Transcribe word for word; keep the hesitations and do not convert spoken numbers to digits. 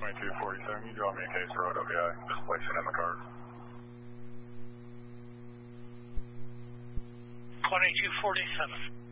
twenty-two forty-seven, you draw me a case road, okay, just place it in the card. twenty-two forty-seven.